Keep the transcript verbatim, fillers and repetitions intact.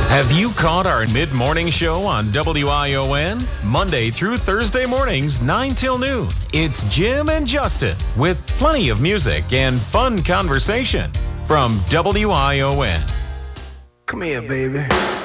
Have you caught our mid-morning show on W I O N? Monday through Thursday mornings, nine till noon. It's Jim and Justin with plenty of music and fun conversation from W I O N. Come here, baby.